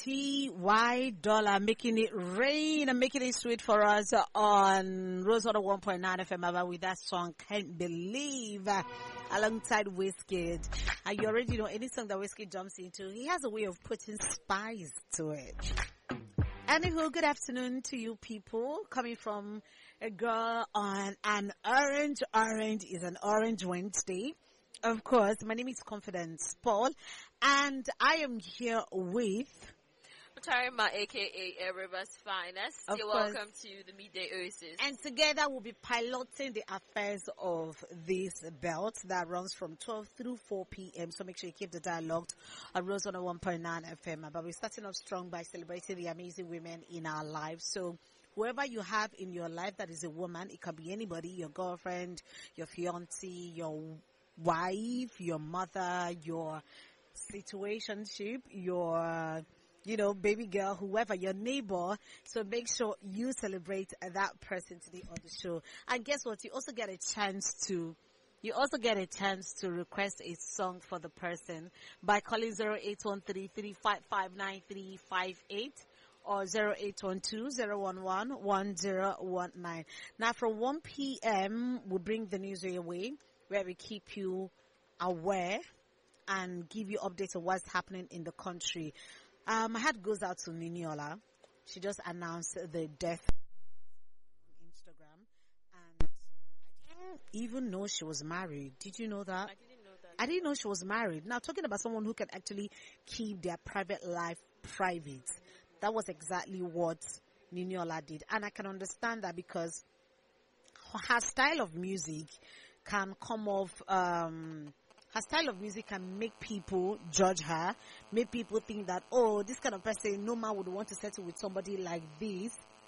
T.Y. Dollar making it rain and making it sweet for us on Rose 101.9 FM Aba with that song Can't Believe alongside Wizkid. And you already know any song that Wizkid jumps into, he has a way of putting spice to it. Anywho, good afternoon to you people coming from a girl on an orange. Orange is an Orange Wednesday. Of course, my name is Confidence Paul and I am here with Tarima, aka River's Finest. You're welcome to the Midday Oasis. And together we'll be piloting the affairs of this belt that runs from 12 through 4 p.m. So make sure you keep the dialogue on Rose 101.9 FM. But we're starting off strong by celebrating the amazing women in our lives. So whoever you have in your life that is a woman, it can be anybody, your girlfriend, your fiancé, your wife, your mother, your situationship, your baby girl, whoever, your neighbor. So make sure you celebrate that person today on the show. And guess what? You also get a chance to request a song for the person by calling 0813-355-9358 or 0812-011-1019. Now from 1 p.m. we'll bring the news your way, where we keep you aware and give you updates of what's happening in the country. My heart goes out to Niniola. She just announced the death on Instagram, and I didn't even know she was married. Did you know that? I didn't know that. I didn't know she was married. Now, talking about someone who can actually keep their private life private, that was exactly what Niniola did, and I can understand that because her style of music can come off. Her style of music can make people judge her, make people think that, oh, this kind of person, no man would want to settle with somebody like this.